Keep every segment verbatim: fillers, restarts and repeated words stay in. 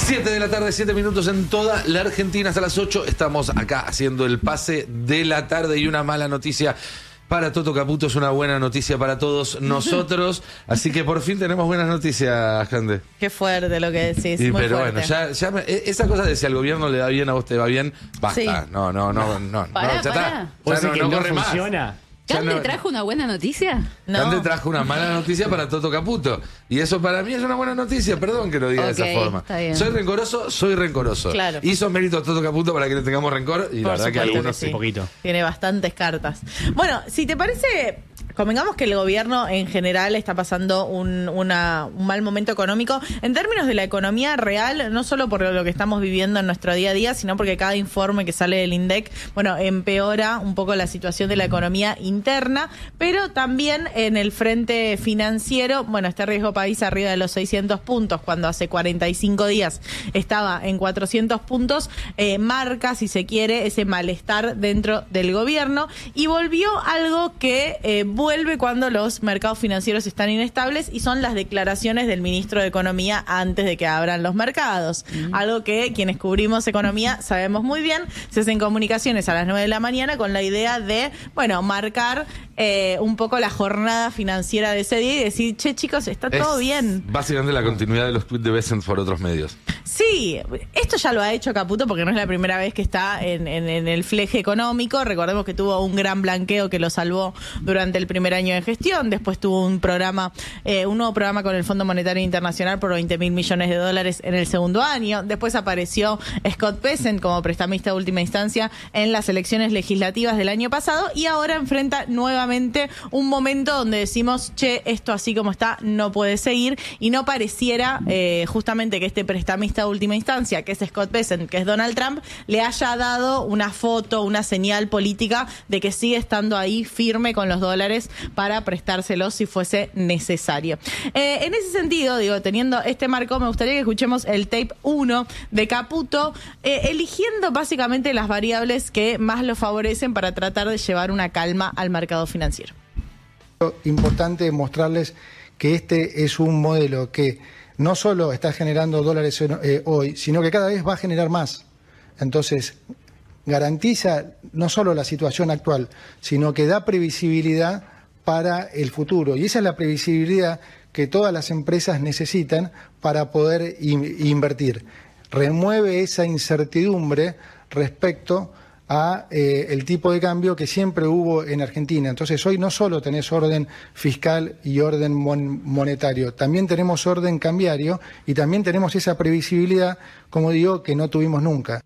siete de la tarde, siete minutos en toda la Argentina, hasta las ocho. Estamos acá haciendo el pase de la tarde y una mala noticia para Toto Caputo es una buena noticia para todos nosotros. Así que por fin tenemos buenas noticias, Cande. Qué fuerte lo que decís. Y, muy pero fuerte. bueno, ya, ya me, esa cosa de si al gobierno le da bien, a vos te va bien, basta. Sí. No, no, no, no. Pará, no, ya pará. está. ¿Puede Ya ser no, que no no corre más. funciona? Ya ¿Cande no- trajo una buena noticia? No. Cande trajo una mala noticia para Toto Caputo. Y eso para mí es una buena noticia. Perdón que lo diga Ok, de esa forma. está bien. Soy rencoroso, soy rencoroso. Claro. Hizo mérito a Toto Caputo para que le tengamos rencor. Y la Por verdad que supuesto algunos que sí. sí. Un poquito. Tiene bastantes cartas. Bueno, si te parece, convengamos que el gobierno en general está pasando un, una- un mal momento económico en términos de la economía real, no solo por lo que estamos viviendo en nuestro día a día, sino porque cada informe que sale del INDEC, bueno, empeora un poco la situación de la economía interna, pero también en el frente financiero, bueno, este riesgo país arriba de los seiscientos puntos, cuando hace cuarenta y cinco días estaba en cuatrocientos puntos, eh, marca, si se quiere, ese malestar dentro del gobierno y volvió algo que eh, vuelve cuando los mercados financieros están inestables y son las declaraciones del ministro de Economía antes de que abran los mercados. Algo que quienes cubrimos economía sabemos muy bien, se hacen comunicaciones a las nueve de la mañana con la idea de, bueno, marcar eh, un poco la jornada financiera de ese día y decir, che, chicos, está todo Es bien. Básicamente la continuidad de los tweets de Bessent por otros medios. Sí, esto ya lo ha hecho Caputo porque no es la primera vez que está en, en- en el fleje económico. Recordemos que tuvo un gran blanqueo que lo salvó durante el primer año de gestión. Después tuvo un programa, eh, un nuevo programa con el Fondo Monetario Internacional por veinte mil millones de dólares en el segundo año. Después apareció Scott Bessent como prestamista de última instancia en las elecciones legislativas del año pasado y ahora enfrenta nuevamente un momento donde decimos, che, esto así como está no puede seguir y no pareciera eh, justamente que este prestamista de última instancia, que es Scott Bessent, que es Donald Trump, le haya dado una foto, una señal política de que sigue estando ahí firme con los dólares para prestárselos si fuese necesario. Eh, en ese sentido, digo, teniendo este marco, me gustaría que escuchemos el tape uno de Caputo, eh, eligiendo básicamente las variables que más lo favorecen para tratar de llevar una calma al mercado financiero. Importante mostrarles que este es un modelo que no solo está generando dólares eh, hoy, sino que cada vez va a generar más. Entonces, garantiza no solo la situación actual, sino que da previsibilidad para el futuro. Y esa es la previsibilidad que todas las empresas necesitan para poder in- invertir. Remueve esa incertidumbre respecto a eh, el tipo de cambio que siempre hubo en Argentina. Entonces hoy no solo tenés orden fiscal y orden mon- monetario, también tenemos orden cambiario y también tenemos esa previsibilidad, como digo, que no tuvimos nunca.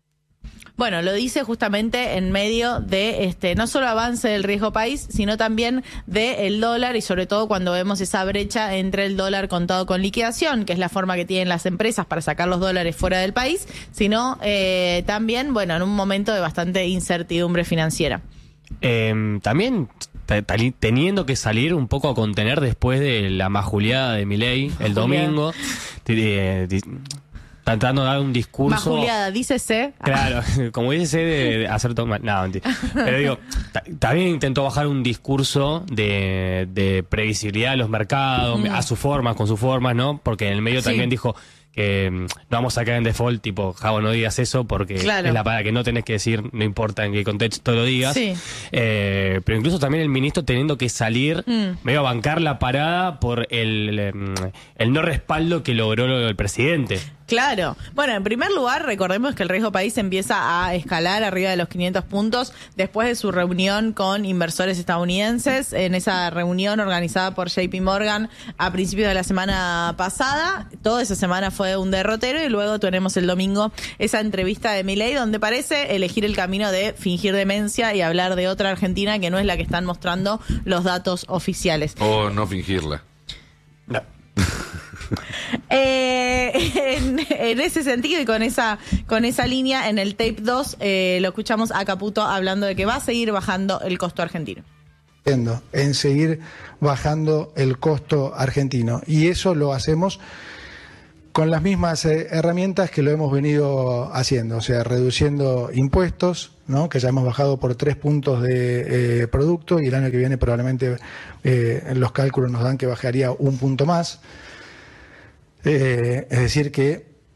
Bueno, lo dice justamente en medio de este no solo avance del riesgo país, sino también del dólar y sobre todo cuando vemos esa brecha entre el dólar contado con liquidación, que es la forma que tienen las empresas para sacar los dólares fuera del país, sino eh, también, bueno, en un momento de bastante incertidumbre financiera. Eh, también t- tali- teniendo que salir un poco a contener después de la majuliada de Milei el domingo, t- eh, di- tratando de dar un discurso. Más Juliada, dícese. Claro, como dice de, de hacer todo mal. No, mentira. Pero digo, ta- también intentó bajar un discurso de, de previsibilidad de los mercados, a su forma, con sus formas, ¿no? Porque en el medio Sí. también dijo que mm, no vamos a caer en default, tipo, Javo, no digas eso porque Claro. es la palabra que no tenés que decir, no importa en qué contexto lo digas. Sí. Eh, pero incluso también el ministro teniendo que salir, Mm. medio a bancar la parada por el, el, el no respaldo que logró el presidente. Claro. Bueno, en primer lugar, recordemos que el riesgo país empieza a escalar arriba de los quinientos puntos después de su reunión con inversores estadounidenses. En esa reunión organizada por J P Morgan a principios de la semana pasada, toda esa semana fue un derrotero y luego tenemos el domingo esa entrevista de Milei donde parece elegir el camino de fingir demencia y hablar de otra Argentina que no es la que están mostrando los datos oficiales. O no fingirla. No. Eh, en, en ese sentido y con esa con esa línea, en el tape dos eh, lo escuchamos a Caputo hablando de que va a seguir bajando el costo argentino. En seguir bajando el costo argentino. Y eso lo hacemos con las mismas eh, herramientas que lo hemos venido haciendo, o sea, reduciendo impuestos, ¿no? Que ya hemos bajado por tres puntos de eh, producto y el año que viene probablemente eh, los cálculos nos dan que bajaría un punto más. Eh, es decir que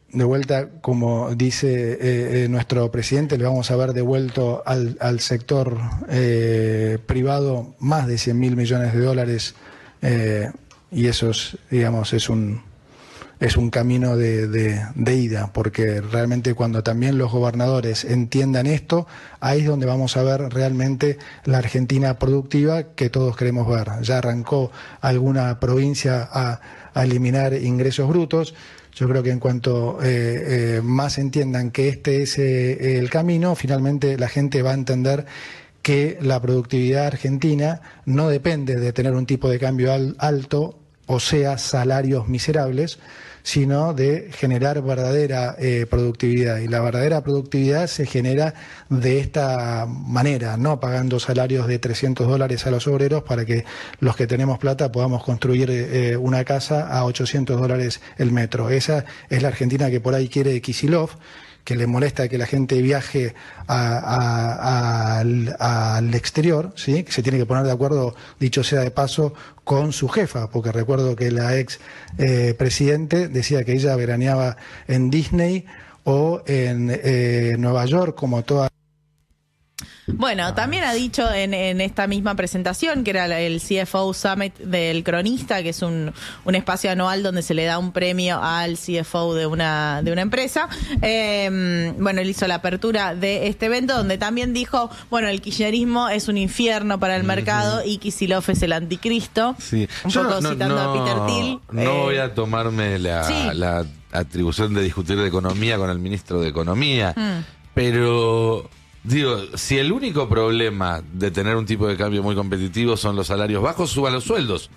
de vuelta, como dice eh, eh, nuestro presidente, le vamos a haber devuelto al, al sector eh, privado más de cien mil millones de dólares eh, y eso es, digamos, es un es un camino de, de, de ida, porque realmente cuando también los gobernadores entiendan esto, ahí es donde vamos a ver realmente la Argentina productiva que todos queremos ver. Ya arrancó alguna provincia a, a eliminar ingresos brutos. Yo creo que en cuanto eh, eh, más entiendan que este es eh, el camino, finalmente la gente va a entender que la productividad argentina no depende de tener un tipo de cambio al, alto, o sea, salarios miserables, sino de generar verdadera eh, productividad. Y la verdadera productividad se genera de esta manera, no pagando salarios de trescientos dólares a los obreros para que los que tenemos plata podamos construir eh, una casa a ochocientos dólares el metro. Esa es la Argentina que por ahí quiere Kicillof, que le molesta que la gente viaje a, a, a, al, al exterior, ¿sí? Que se tiene que poner de acuerdo, dicho sea de paso, con su jefa, porque recuerdo que la ex eh, presidente decía que ella veraneaba en Disney o en eh, Nueva York, como toda... Bueno, también ha dicho en, en esta misma presentación, que era el C F O Summit del Cronista, que es un, un espacio anual donde se le da un premio al C F O de una, de una empresa. Eh, bueno, él hizo la apertura de este evento, donde también dijo, bueno, el kirchnerismo es un infierno para el uh-huh. mercado y Kicillof es el anticristo. Sí. Un Yo poco no, citando no, a Peter Thiel. No eh, voy a tomarme la, sí. la atribución de discutir de economía con el ministro de Economía, Mm. pero... Digo, si el único problema de tener un tipo de cambio muy competitivo son los salarios bajos, suban los sueldos.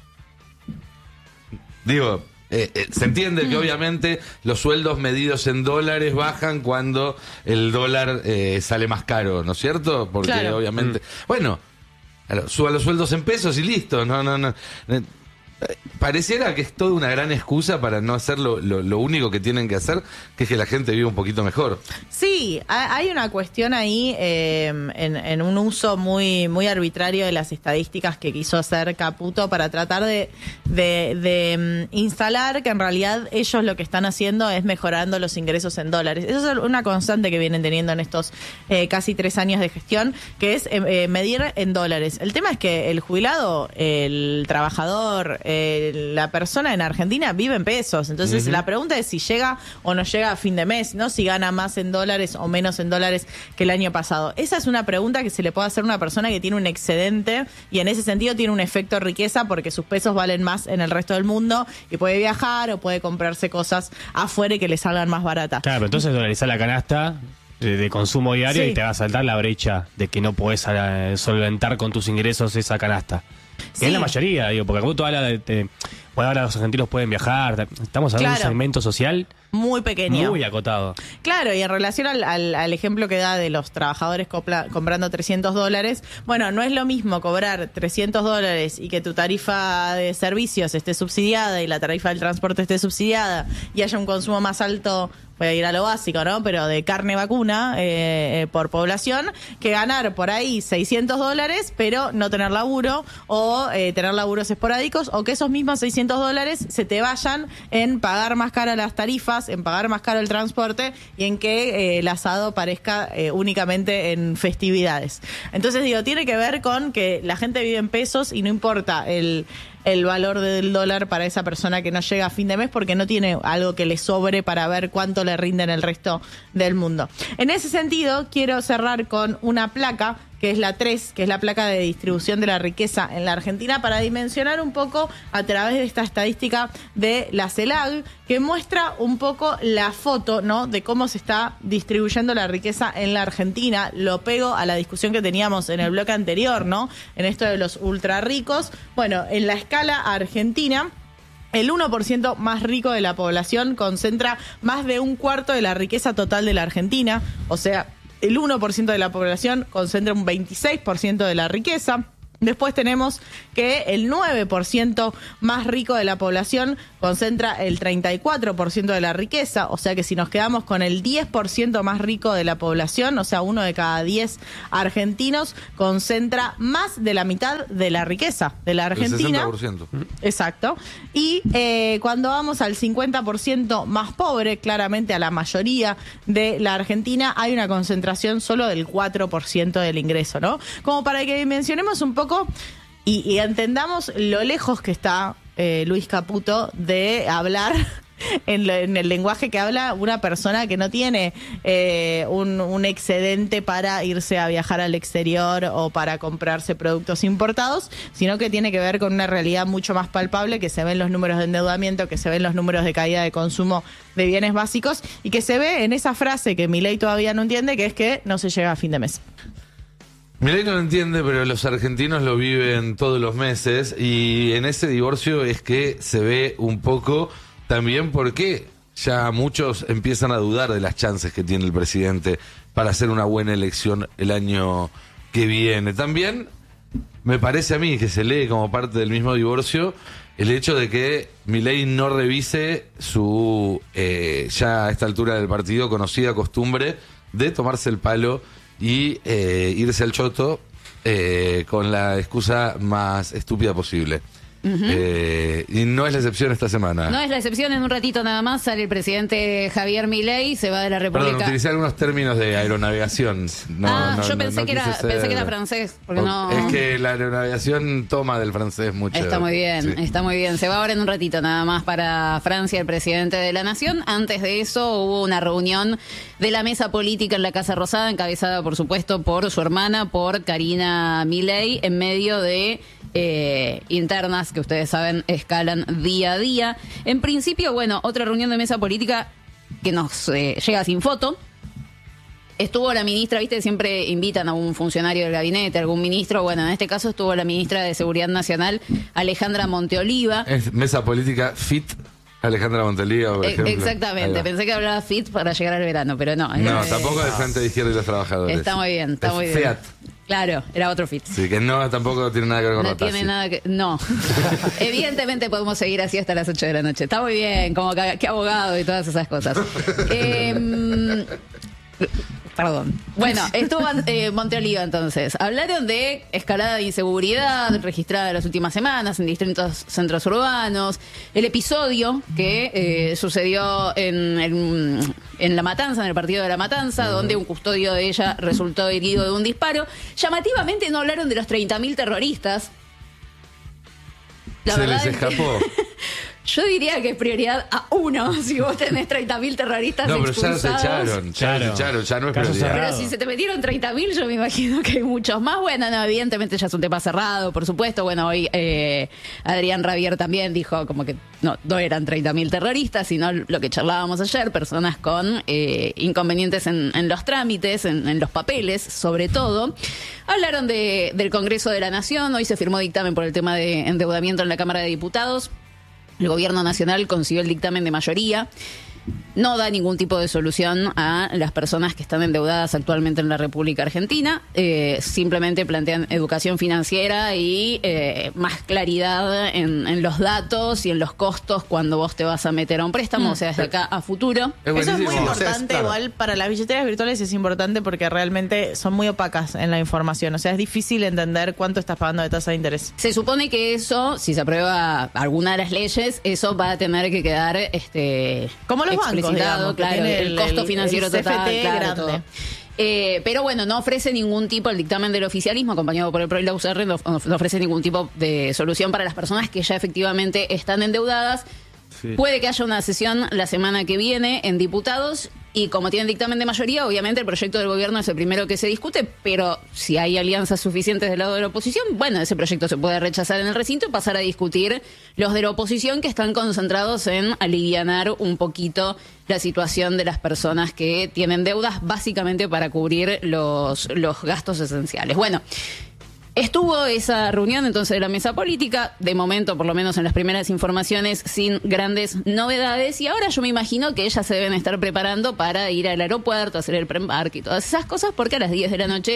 Digo, eh, eh, se entiende que obviamente los sueldos medidos en dólares bajan cuando el dólar eh, sale más caro, ¿no es cierto? Porque Claro. obviamente... Mm. Bueno, suban los sueldos en pesos y listo, no, no, no... Pareciera que es toda una gran excusa para no hacer lo, lo, lo único que tienen que hacer, que es que la gente viva un poquito mejor. Sí, hay una cuestión ahí eh, en, en un uso muy muy arbitrario de las estadísticas que quiso hacer Caputo para tratar de, de, de um, instalar que en realidad ellos lo que están haciendo es mejorando los ingresos en dólares. Eso es una constante que vienen teniendo en estos eh, casi tres años de gestión, que es eh, medir en dólares. El tema es que el jubilado, el trabajador, eh, la persona en Argentina vive en pesos. Entonces uh-huh. la pregunta es si llega o no llega a fin de mes, ¿no? Si gana más en dólares o menos en dólares que el año pasado. Esa es una pregunta que se le puede hacer a una persona que tiene un excedente y en ese sentido tiene un efecto riqueza porque sus pesos valen más en el resto del mundo y puede viajar o puede comprarse cosas afuera y que le salgan más baratas. Claro, pero entonces dolarizar la canasta de, de consumo diario Sí. y te va a saltar la brecha de que no podés eh, solventar con tus ingresos esa canasta. Que Sí. es la mayoría, digo, porque como tú hablas de, de bueno, ahora los argentinos pueden viajar, estamos hablando de Claro. un segmento social Muy pequeño. muy acotado. Claro, y en relación al, al, al ejemplo que da de los trabajadores copla, comprando trescientos dólares, bueno, no es lo mismo cobrar trescientos dólares y que tu tarifa de servicios esté subsidiada y la tarifa del transporte esté subsidiada y haya un consumo más alto, voy a ir a lo básico, ¿no? Pero de carne vacuna eh, eh, por población, que ganar por ahí seiscientos dólares, pero no tener laburo o eh, tener laburos esporádicos, o que esos mismos seiscientos dólares se te vayan en pagar más cara las tarifas, en pagar más caro el transporte y en que eh, el asado parezca eh, únicamente en festividades. Entonces, digo, tiene que ver con que la gente vive en pesos y no importa el... el valor del dólar para esa persona que no llega a fin de mes porque no tiene algo que le sobre para ver cuánto le rinde en el resto del mundo. En ese sentido, quiero cerrar con una placa que es la tres, que es la placa de distribución de la riqueza en la Argentina, para dimensionar un poco a través de esta estadística de la CELAC, que muestra un poco la foto, ¿no?, de cómo se está distribuyendo la riqueza en la Argentina. Lo pego a la discusión que teníamos en el bloque anterior, ¿no?, en esto de los ultra ricos. Bueno, en la escala argentina, el uno por ciento más rico de la población concentra más de un cuarto de la riqueza total de la Argentina, o sea, el uno por ciento de la población concentra un veintiséis por ciento de la riqueza. Después tenemos que el nueve por ciento más rico de la población concentra el treinta y cuatro por ciento de la riqueza, o sea que si nos quedamos con el diez por ciento más rico de la población, o sea, uno de cada diez argentinos concentra más de la mitad de la riqueza de la Argentina. El sesenta por ciento. Exacto. Y eh, cuando vamos al cincuenta por ciento más pobre, claramente a la mayoría de la Argentina, hay una concentración solo del cuatro por ciento del ingreso, ¿no? Como para que mencionemos un poco y, y entendamos lo lejos que está eh, Luis Caputo de hablar en, lo, en el lenguaje que habla una persona que no tiene eh, un, un excedente para irse a viajar al exterior o para comprarse productos importados, sino que tiene que ver con una realidad mucho más palpable, que se ven los números de endeudamiento, que se ven los números de caída de consumo de bienes básicos y que se ve en esa frase que Milei todavía no entiende, que es que no se llega a fin de mes. Milei no lo entiende, pero los argentinos lo viven todos los meses, y en ese divorcio es que se ve un poco también porque ya muchos empiezan a dudar de las chances que tiene el presidente para hacer una buena elección el año que viene. También me parece a mí que se lee como parte del mismo divorcio el hecho de que Milei no revise su, eh, ya a esta altura del partido, conocida costumbre de tomarse el palo y eh, irse al choto eh, con la excusa más estúpida posible. Uh-huh. eh, y no es la excepción esta semana. No es la excepción. En un ratito nada más sale el presidente Javier Milei, se va de la República. Perdón, utilicé algunos términos de aeronavegación. No, ah, no, yo no, pensé, no que era, ser... pensé que era francés. Porque no... Es que la aeronavegación toma del francés mucho. Está muy bien, sí. Está muy bien. Se va ahora en un ratito nada más para Francia el presidente de la Nación. Antes de eso hubo una reunión de la mesa política en la Casa Rosada, encabezada por supuesto por su hermana, por Karina Milei, en medio de eh, internas que ustedes saben escalan día a día. En principio, bueno, otra reunión de mesa política que nos eh, llega sin foto. Estuvo la ministra, viste, siempre invitan a un funcionario del gabinete, algún ministro. Bueno, en este caso estuvo la ministra de Seguridad Nacional, Alejandra Monteoliva. Es mesa política fit Alejandra Monteoliva, por ejemplo. Exactamente, pensé que hablaba fit para llegar al verano, pero no. No, eh, tampoco de Frente de Izquierda y los Trabajadores. Está muy bien, está es muy bien. Fiat. Claro, era otro fit. Sí, que no, tampoco tiene nada que ver con No Rotasi. tiene nada que... No. Evidentemente podemos seguir así hasta las ocho de la noche. Está muy bien, como que, que abogado y todas esas cosas. eh, Perdón. Bueno, estuvo eh, Monteoliva entonces. Hablaron de escalada de inseguridad registrada en las últimas semanas en distintos centros urbanos. El episodio que eh, sucedió en, en, en La Matanza, en el partido de La Matanza, uh-huh. donde un custodio de ella resultó herido de un disparo. Llamativamente no hablaron de los treinta mil terroristas. La Se les escapó. Que... Yo diría que es prioridad a uno si vos tenés treinta mil terroristas no, expulsados. No, pero ya los echaron, ya claro. los echaron, ya no es Caso prioridad. cerrado. Pero si se te metieron treinta mil, yo me imagino que hay muchos más. Bueno, no, evidentemente ya es un tema cerrado, por supuesto. Bueno, hoy eh, Adrián Rabier también dijo como que no, no eran treinta mil terroristas, sino lo que charlábamos ayer, personas con eh, inconvenientes en, en los trámites, en, en los papeles, sobre todo. Hablaron de, del Congreso de la Nación, hoy se firmó dictamen por el tema de endeudamiento en la Cámara de Diputados. El gobierno nacional consiguió el dictamen de mayoría. No da ningún tipo de solución a las personas que están endeudadas actualmente en la República Argentina. Eh, simplemente plantean educación financiera y eh, más claridad en, en los datos y en los costos cuando vos te vas a meter a un préstamo, mm. o sea, desde acá a futuro. Es Eso es muy importante, o sea, es, claro. igual para las billeteras virtuales es importante porque realmente son muy opacas en la información. O sea, es difícil entender cuánto estás pagando de tasa de interés. Se supone que eso, si se aprueba alguna de las leyes, eso va a tener que quedar este como los bancos, digamos, claro, el, el costo financiero el total, C F T claro, grande. Eh, pero bueno, no ofrece ningún tipo, el dictamen del oficialismo, acompañado por el PRO y la U C R, no, no ofrece ningún tipo de solución para las personas que ya efectivamente están endeudadas. Sí. Puede que haya una sesión la semana que viene en diputados y como tienen dictamen de mayoría, obviamente el proyecto del gobierno es el primero que se discute, pero si hay alianzas suficientes del lado de la oposición, bueno, ese proyecto se puede rechazar en el recinto y pasar a discutir los de la oposición que están concentrados en alivianar un poquito la situación de las personas que tienen deudas básicamente para cubrir los, los gastos esenciales. Bueno, estuvo esa reunión entonces de la mesa política, de momento, por lo menos en las primeras informaciones, sin grandes novedades, y ahora yo me imagino que ellas se deben estar preparando para ir al aeropuerto, hacer el preembarque y todas esas cosas, porque a las diez de la noche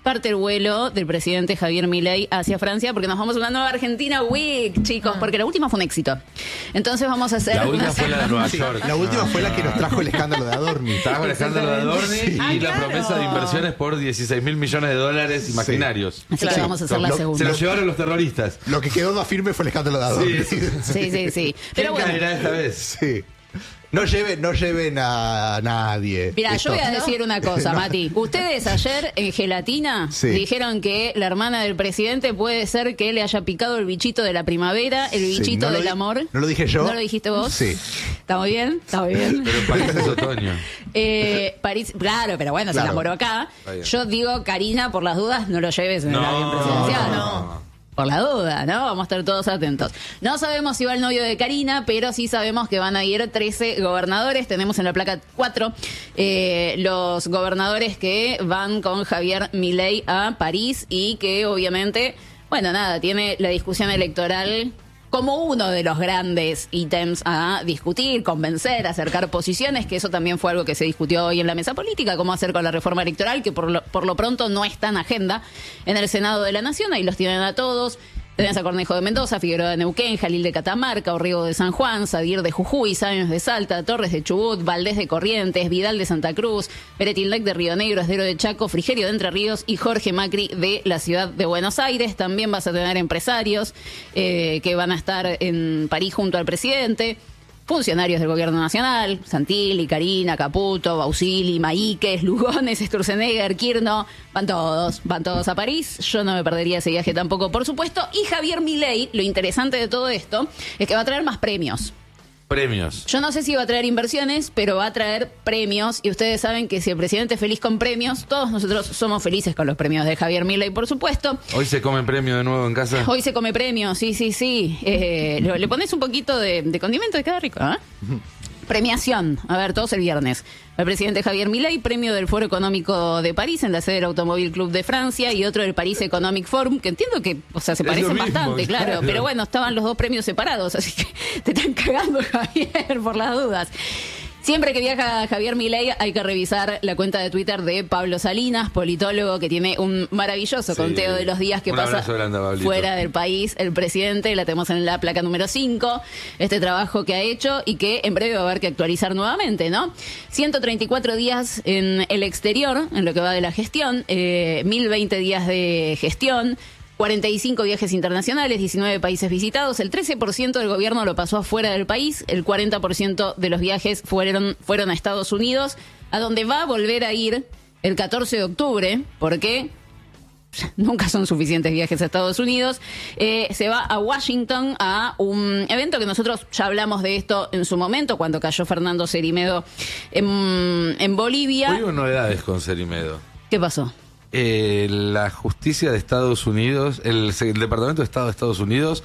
parte el vuelo del presidente Javier Milei hacia Francia, porque nos vamos a una nueva Argentina Week, chicos, Ah. porque la última fue un éxito. Entonces vamos a hacer La última una fue la de Nueva Sí, York. la última fue la que nos trajo el escándalo de Adorni. Trajo el escándalo de Adorni y Ah, la claro. promesa de inversiones por dieciséis mil millones de dólares imaginarios. Así Claro. que vamos a hacer la Lo- Se segunda. lo llevaron los terroristas. Lo que quedó más firme fue el escándalo de Adorni. Sí. Sí, sí, sí. ¿Quién Pero bueno. caerá esta vez? Sí. No lleven, no lleven a nadie. Mira, Esto. yo voy a decir una cosa, No. Mati. Ustedes ayer en Gelatina Sí. dijeron que la hermana del presidente puede ser que le haya picado el bichito de la primavera, el Sí, bichito no lo del di- amor. ¿No lo dije yo? ¿No lo dijiste vos? Sí. ¿Está muy bien? ¿Está muy bien? Pero en París es otoño. Eh, París, claro, pero bueno, Claro. se enamoró acá. Está bien. Yo digo, Karina, por las dudas, no lo lleves en el avión presidencial. no. Por la duda, ¿no? Vamos a estar todos atentos. No sabemos si va el novio de Karina, pero sí sabemos que van a ir trece gobernadores. Tenemos en la placa cuatro eh, los gobernadores que van con Javier Milei a París y que obviamente, bueno, nada, tiene la discusión electoral como uno de los grandes ítems a discutir, convencer, acercar posiciones, que eso también fue algo que se discutió hoy en la mesa política, cómo hacer con la reforma electoral, que por lo, por lo pronto no está en agenda en el Senado de la Nación, ahí los tienen a todos. Tenés a Cornejo de Mendoza, Figueroa de Neuquén, Jalil de Catamarca, Orrego de San Juan, Sadir de Jujuy, Sáenz de Salta, Torres de Chubut, Valdés de Corrientes, Vidal de Santa Cruz, Peretildec de Río Negro, Esdero de Chaco, Frigerio de Entre Ríos y Jorge Macri de la ciudad de Buenos Aires. También vas a tener empresarios eh, que van a estar en París junto al presidente. Funcionarios del gobierno nacional, Santilli, Karina, Caputo, Bausili, Maíquez, Lugones, Sturzenegger, Kirno, van todos, van todos a París. Yo no me perdería ese viaje tampoco, por supuesto. Y Javier Milei, lo interesante de todo esto, es que va a traer más premios. Premios. Yo no sé si va a traer inversiones, pero va a traer premios. Y ustedes saben que si el presidente es feliz con premios, todos nosotros somos felices con los premios de Javier Milei, por supuesto. Hoy se come premio de nuevo en casa. Hoy se come premios, sí, sí, sí. Eh, le, le pones un poquito de, de condimento y queda rico, ¿eh? Premiación, a ver, todos el viernes. El presidente Javier Milei, premio del Foro Económico de París en la sede del Automóvil Club de Francia y otro del París Economic Forum, que entiendo que, o sea, se Es lo parecen mismo, bastante, claro, claro. pero bueno, estaban los dos premios separados, así que te están cagando, Javier, por las dudas. Siempre que viaja Javier Milei hay que revisar la cuenta de Twitter de Pablo Salinas, politólogo que tiene un maravilloso Sí. conteo de los días que Un pasa abrazo grande a Pablito. fuera del país. El presidente, la tenemos en la placa número cinco, este trabajo que ha hecho y que en breve va a haber que actualizar nuevamente, ¿no? ciento treinta y cuatro días en el exterior, en lo que va de la gestión, eh, mil veinte días de gestión, cuarenta y cinco viajes internacionales, diecinueve países visitados, el trece por ciento del gobierno lo pasó afuera del país, el cuarenta por ciento de los viajes fueron, fueron a Estados Unidos, a donde va a volver a ir el catorce de octubre, porque nunca son suficientes viajes a Estados Unidos. Eh, se va a Washington a un evento que nosotros ya hablamos de esto en su momento, cuando cayó Fernando Cerimedo en, en Bolivia. Hoy hubo novedades con Cerimedo. ¿Qué pasó? Eh, la justicia de Estados Unidos, el, el Departamento de Estado de Estados Unidos,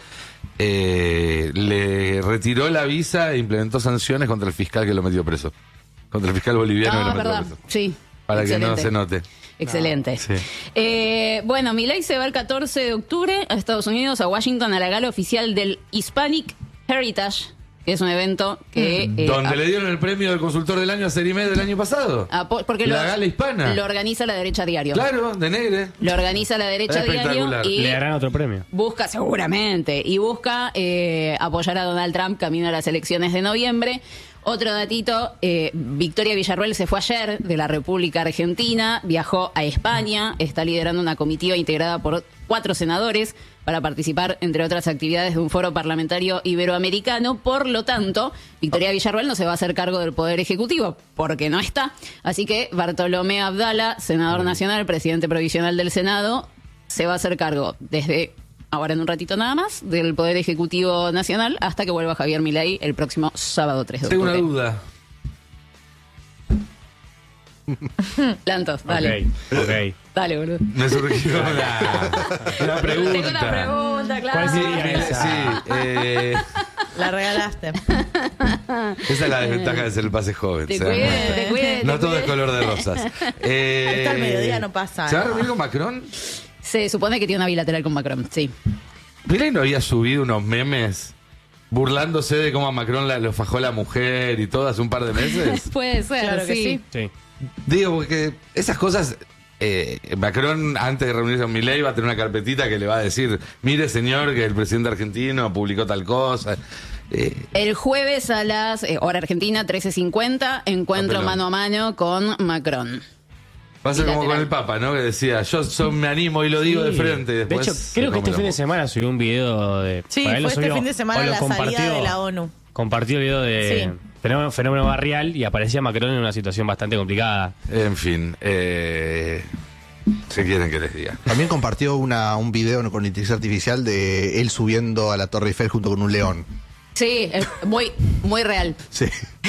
eh, le retiró la visa e implementó sanciones contra el fiscal que lo metió preso. Contra el fiscal boliviano que Ah, lo metió verdad. preso. Sí. Para que no Excelente. se note. Excelente. Sí. Eh, bueno, Milei se va el catorce de octubre a Estados Unidos, a Washington, a la gala oficial del Hispanic Heritage, que es un evento que... eh, Donde a- le dieron el premio del consultor del año a Cerimedo del año pasado. a- porque la lo, gala hispana. lo organiza la derecha diario. Claro, de negre. Lo organiza la derecha Espectacular. diario y Le darán otro premio. busca, seguramente, y busca eh, apoyar a Donald Trump camino a las elecciones de noviembre. Otro datito, eh, Victoria Villarruel se fue ayer de la República Argentina, viajó a España, está liderando una comitiva integrada por cuatro senadores para participar, entre otras actividades, de un foro parlamentario iberoamericano. Por lo tanto, Victoria Villarruel no se va a hacer cargo del Poder Ejecutivo, porque no está. Así que Bartolomé Abdala, senador nacional, presidente provisional del Senado, se va a hacer cargo desde ahora en un ratito nada más del Poder Ejecutivo Nacional hasta que vuelva Javier Milei el próximo sábado tres de Tengo octubre. una duda. Lantos, dale. Ok, ok. Dale, boludo. Me surgió una, una pregunta. Tengo una pregunta, claro. ¿Cuál sería esa? Sí, eh, La regalaste. esa es la desventaja de ser el pase joven. Te se dan cuide, cuenta. te cuide, No te todo cuide. es color de rosas. Eh, Hasta el mediodía no pasa ¿Se va a nada. reunir con Macron? Se supone que tiene una bilateral con Macron, sí. Milei no había subido unos memes burlándose de cómo a Macron la- lo fajó la mujer y todo hace un par de meses. Puede ser, Claro que sí. Sí. Digo, porque esas cosas eh, Macron, antes de reunirse con Milei, va a tener una carpetita que le va a decir, mire señor, que el presidente argentino publicó tal cosa. Eh, El jueves a las, eh, hora argentina, trece cincuenta, encuentro Papelón. mano a mano con Macron. Va a ser como Bilateral. con el Papa, ¿no? Que decía, yo, yo me animo y lo digo de Sí. frente. Y De después hecho, se creo que come este la fin de boca. semana subió un video de. Sí, para él lo fue este subió, fin de semana o lo la salida compartió- de la ONU. Compartió el video de Sí. fenómeno, fenómeno barrial y aparecía Macron en una situación bastante complicada. En fin, eh, ¿qué quieren que les diga? También compartió una, un video con inteligencia artificial de él subiendo a la Torre Eiffel junto con un león. Sí, es muy, muy real. Sí.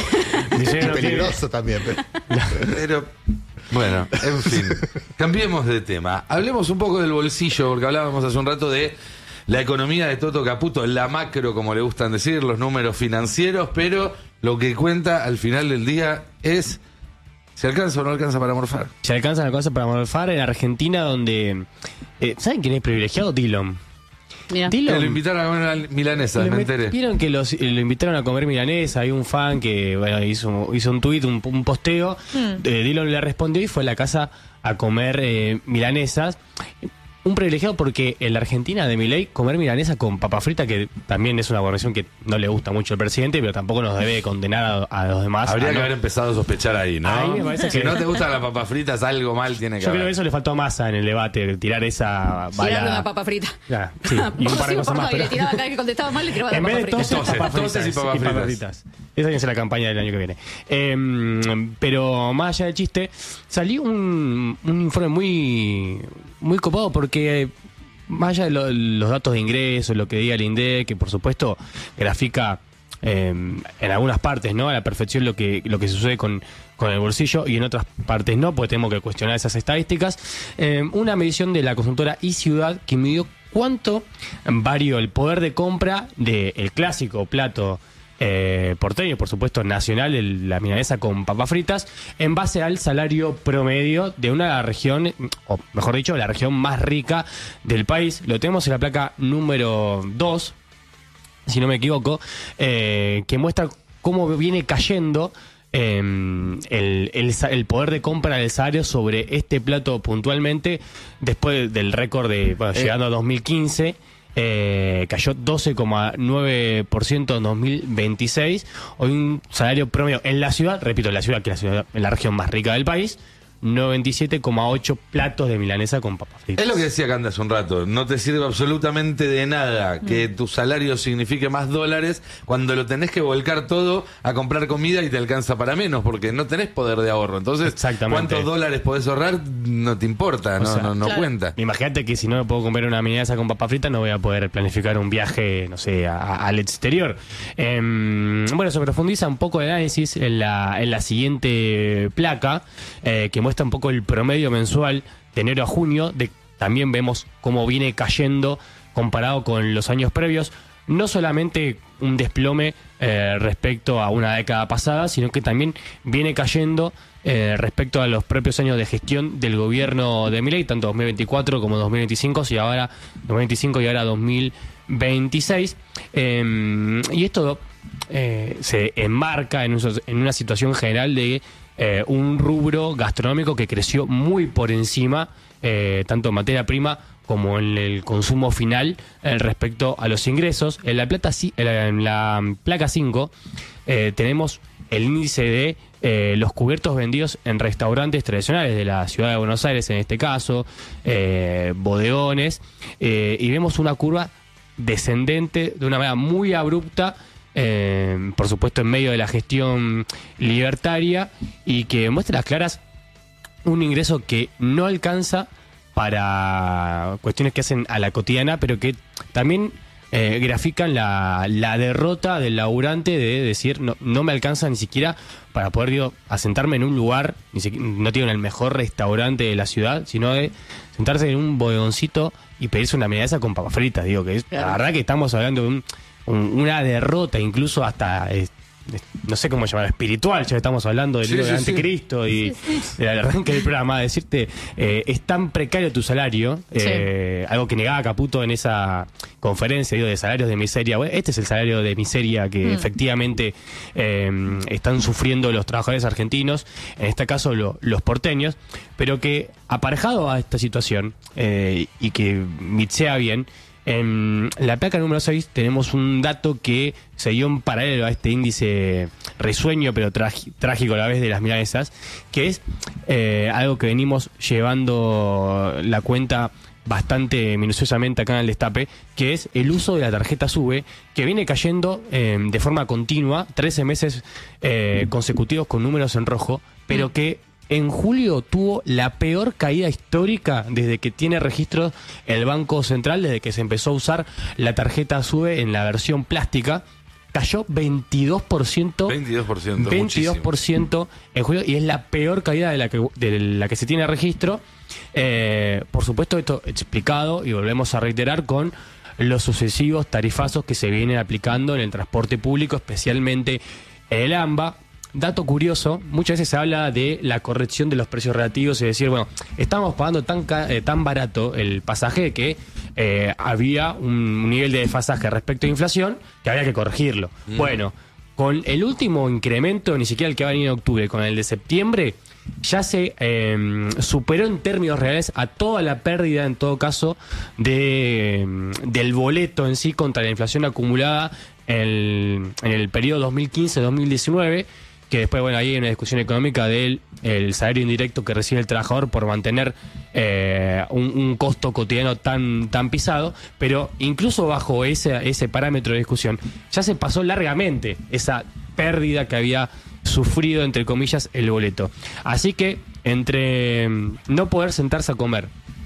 Dice, Y no tiene- peligroso también. pero- Pero, bueno, en fin, cambiemos de tema. Hablemos un poco del bolsillo, porque hablábamos hace un rato de la economía de Toto Caputo, la macro, como le gustan decir, los números financieros, pero lo que cuenta al final del día es si alcanza o no alcanza para morfar. Se alcanzan las cosas para morfar en Argentina, donde. eh, ¿Saben quién es privilegiado? Dillon. Mira. Que Dillon. lo invitaron a comer una milanesa, Lo me met- enteré. Vieron que los, lo invitaron a comer milanesa. Hay un fan que bueno, hizo, hizo un tuit, un, un posteo. Eh, Dillon le respondió y fue a la casa a comer eh, milanesas. Un privilegiado porque en la Argentina de Milei comer milanesa con papa frita, que también es una guarnición que no le gusta mucho al presidente, pero tampoco nos debe condenar a, a los demás. Habría a que no- haber empezado a sospechar ahí, ¿no? Ahí me parece si que- no te gustan las papas fritas, algo mal tiene que Yo creo haber. que eso le faltó a Massa en el debate, tirar esa Tirarle bala. una papa frita. Ya, sí, y un par de Sí, cosas por más. favor, y le pero- tiraba cada vez que contestaba mal, le tiraba la En papa vez de frita. toses, Toses, papas toses fritas y papas y papas fritas. fritas. Esa es la campaña del año que viene. Eh, pero más allá del chiste, salió un, un informe muy, muy copado porque más allá de lo- los datos de ingresos, lo que diga el INDEC, que por supuesto grafica eh, en algunas partes, ¿no? A la perfección lo que, lo que sucede con, con el bolsillo y en otras partes no, porque tenemos que cuestionar esas estadísticas. Eh, una medición de la consultora iCiudad que midió cuánto varió el poder de compra del clásico plato eh, porteño, por supuesto nacional, el- la milanesa con papas fritas, en base al salario promedio de una región, o mejor dicho, la región más rica del país. Lo tenemos en la placa número dos, si no me equivoco, eh, que muestra cómo viene cayendo eh, el, el sa- el poder de compra del salario sobre este plato puntualmente, después del récord de, bueno, llegando a dos mil quince, eh, cayó doce coma nueve por ciento en dos mil veintiséis. Hoy un salario promedio en la ciudad, repito, en la ciudad, que es la ciudad, en la región más rica del país, noventa y siete coma ocho platos de milanesa con papas fritas. Es lo que decía Canda hace un rato, no te sirve absolutamente de nada que tu salario signifique más dólares cuando lo tenés que volcar todo a comprar comida y te alcanza para menos, porque no tenés poder de ahorro. Entonces, Exactamente. ¿cuántos dólares podés ahorrar? No te importa, no, O sea, no, no claro. cuenta. Imagínate que si no me puedo comer una milanesa con papas fritas, no voy a poder planificar un viaje, no sé, a- a- al exterior. Em, bueno, se profundiza un poco el análisis en la, en la siguiente placa, eh, que muestra un poco el promedio mensual de enero a junio. De, también vemos cómo viene cayendo comparado con los años previos. No solamente un desplome eh, respecto a una década pasada, sino que también viene cayendo eh, respecto a los propios años de gestión del gobierno de Milei, tanto dos mil veinticuatro como dos mil veinticinco y ahora dos mil veinticinco y ahora dos mil veintiséis. Eh, y esto eh, se enmarca en, un- en una situación general de eh, un rubro gastronómico que creció muy por encima, eh, tanto en materia prima como en el consumo final, eh, respecto a los ingresos. En la, plata, ci- en la, en la placa cinco eh, tenemos el índice de eh, los cubiertos vendidos en restaurantes tradicionales de la ciudad de Buenos Aires, en este caso, eh, bodegones, eh, y vemos una curva descendente de una manera muy abrupta, eh, por supuesto en medio de la gestión libertaria, y que muestra a las claras un ingreso que no alcanza para cuestiones que hacen a la cotidiana, pero que también eh, grafican la, la derrota del laburante de decir no, no me alcanza ni siquiera para poder, digo, asentarme en un lugar, ni siquiera, no tiene el mejor restaurante de la ciudad, sino de sentarse en un bodegoncito y pedirse una milanesa con papas fritas. Digo que es, Claro. la verdad que estamos hablando de un- un- una derrota, incluso hasta eh, no sé cómo llamar, espiritual, ya que estamos hablando del Sí, libro sí, del sí. anticristo y del arranque del programa, decirte, eh, es tan precario tu salario, eh, algo que negaba Caputo en esa conferencia, digo, de salarios de miseria. Bueno, este es el salario de miseria que Mm. efectivamente eh, están sufriendo los trabajadores argentinos, en este caso lo- los porteños, pero que aparejado a esta situación, eh, y que mitsea bien, en la placa número seis tenemos un dato que se dio en paralelo a este índice risueño pero tragi- trágico a la vez de las milanesas, que es eh, algo que venimos llevando la cuenta bastante minuciosamente acá en el Destape, que es el uso de la tarjeta SUBE, que viene cayendo eh, de forma continua, trece meses eh, consecutivos con números en rojo, pero que en julio tuvo la peor caída histórica desde que tiene registro el Banco Central, desde que se empezó a usar la tarjeta SUBE en la versión plástica. Cayó veintidós por ciento. veintidós por ciento. veintidós por ciento en julio, y es la peor caída de la que, de la que se tiene registro. Eh, por supuesto, esto explicado, y volvemos a reiterar, con los sucesivos tarifazos que se vienen aplicando en el transporte público, especialmente en el AMBA. Dato curioso, muchas veces se habla de la corrección de los precios relativos, es decir, bueno, estamos pagando tan, ca- eh, tan barato el pasaje que eh, había un nivel de desfasaje respecto a inflación que había que corregirlo. Mm. Bueno, con el último incremento, ni siquiera el que va a venir en octubre, con el de septiembre, ya se eh, superó en términos reales a toda la pérdida, en todo caso, de, del boleto en sí contra la inflación acumulada en el, en el periodo dos mil quince a dos mil diecinueve, que después, bueno, ahí hay una discusión económica del el salario indirecto que recibe el trabajador por mantener eh, un, un costo cotidiano tan, tan pisado, pero incluso bajo ese, ese parámetro de discusión, ya se pasó largamente esa pérdida que había sufrido, entre comillas, el boleto. Así que, entre mm, no poder sentarse a comer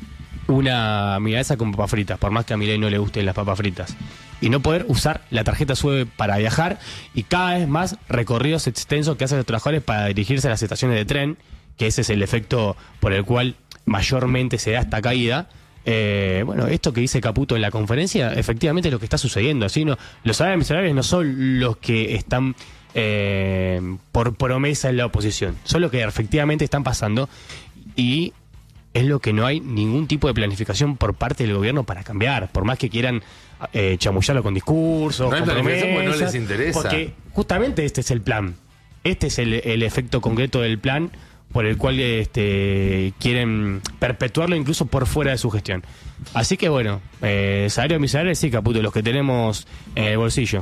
una milanesa con papas fritas, por más que a Milei no le gusten las papas fritas, y no poder usar la tarjeta SUBE para viajar, y cada vez más recorridos extensos que hacen los trabajadores para dirigirse a las estaciones de tren, que ese es el efecto por el cual mayormente se da esta caída. Eh, bueno, esto que dice Caputo en la conferencia, efectivamente es lo que está sucediendo. ¿Sí? No, los salarios miserables no son los que están eh, por promesa en la oposición, son los que efectivamente están pasando, y es lo que no hay ningún tipo de planificación por parte del gobierno para cambiar, por más que quieran eh, chamullarlo con discursos, No hay con planificación porque no promesas, les interesa. porque justamente este es el plan, este es el, el efecto concreto del plan por el cual este, quieren perpetuarlo incluso por fuera de su gestión. Así que bueno, eh, salario miserable sí, Caputo, los que tenemos en el bolsillo.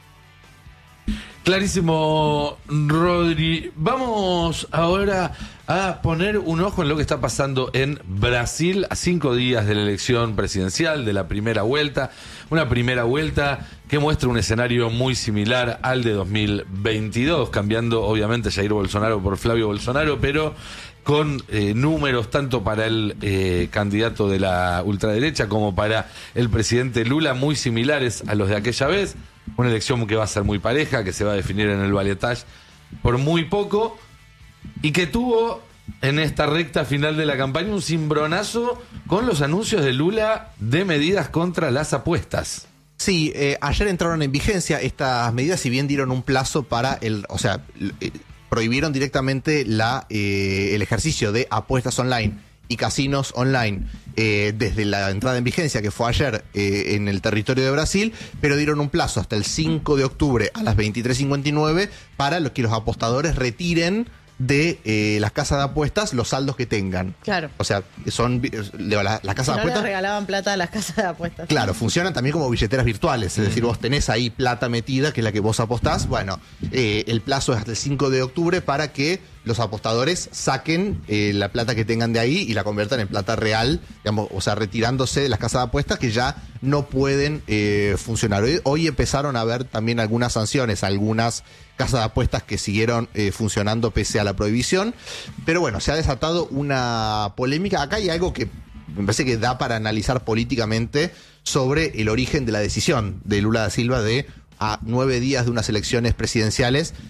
Clarísimo, Rodri. Vamos ahora a poner un ojo en lo que está pasando en Brasil a cinco días de la elección presidencial, de la primera vuelta. Una primera vuelta que muestra un escenario muy similar al de dos mil veintidós, cambiando obviamente Jair Bolsonaro por Flavio Bolsonaro, pero con eh, números tanto para el eh, candidato de la ultraderecha como para el presidente Lula muy similares a los de aquella vez. Una elección que va a ser muy pareja, que se va a definir en el balotaje por muy poco, y que tuvo en esta recta final de la campaña un cimbronazo con los anuncios de Lula de medidas contra las apuestas. Sí, eh, ayer entraron en vigencia estas medidas, si bien dieron un plazo para el, o sea, eh, prohibieron directamente la, eh, el ejercicio de apuestas online y casinos online eh, desde la entrada en vigencia, que fue ayer eh, en el territorio de Brasil, pero dieron un plazo hasta el cinco de octubre a las veintitrés cincuenta y nueve para los que los apostadores retiren de eh, las casas de apuestas los saldos que tengan. Claro. O sea, son la, la, las casas Si de no apuestas. le regalaban plata a las casas de apuestas. Claro, funcionan también como billeteras virtuales, es decir, vos tenés ahí plata metida, que es la que vos apostás. Bueno, eh, el plazo es hasta el cinco de octubre para que los apostadores saquen eh, la plata que tengan de ahí y la conviertan en plata real, digamos, o sea, retirándose de las casas de apuestas que ya no pueden eh, funcionar. Hoy, hoy empezaron a haber también algunas sanciones, algunas casas de apuestas que siguieron eh, funcionando pese a la prohibición, pero bueno, se ha desatado una polémica. Acá hay algo que me parece que da para analizar políticamente sobre el origen de la decisión de Lula da Silva de, a nueve días de unas elecciones presidenciales,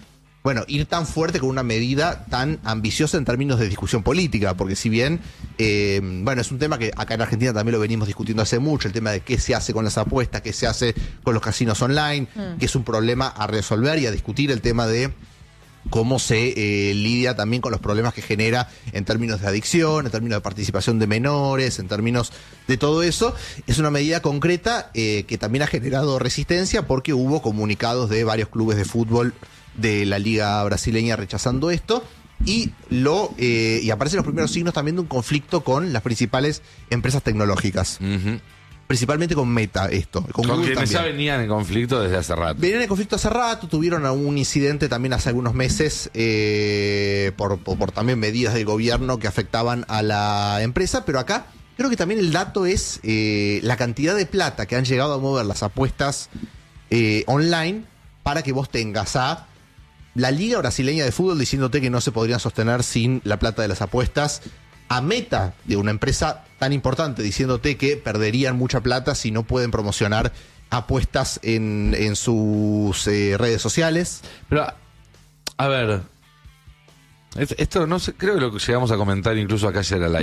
bueno, ir tan fuerte con una medida tan ambiciosa en términos de discusión política, porque si bien, eh, bueno, es un tema que acá en Argentina también lo venimos discutiendo hace mucho, el tema de qué se hace con las apuestas, qué se hace con los casinos online, mm. que es un problema a resolver y a discutir, el tema de cómo se eh, lidia también con los problemas que genera en términos de adicción, en términos de participación de menores, en términos de todo eso. Es una medida concreta eh, que también ha generado resistencia porque hubo comunicados de varios clubes de fútbol de la Liga Brasileña rechazando esto. Y lo eh, y aparecen los primeros signos también de un conflicto con las principales empresas tecnológicas. Uh-huh. Principalmente con Meta esto. Con, con Google quienes ya también. venían en conflicto desde hace rato. Venían en conflicto hace rato, tuvieron un incidente también hace algunos meses eh, por, por, por también medidas del gobierno que afectaban a la empresa, pero acá creo que también el dato es eh, la cantidad de plata que han llegado a mover las apuestas eh, online para que vos tengas a la Liga Brasileña de Fútbol diciéndote que no se podrían sostener sin la plata de las apuestas, a Meta, de una empresa tan importante, diciéndote que perderían mucha plata si no pueden promocionar apuestas en, en sus eh, redes sociales. Pero, a ver, esto no sé, creo que lo que llegamos a comentar incluso acá ayer al aire.